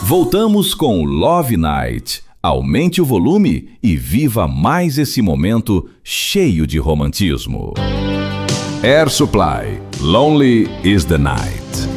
Voltamos com Love Night. Aumente o volume e viva mais esse momento cheio de romantismo. Air Supply, Lonely is the Night.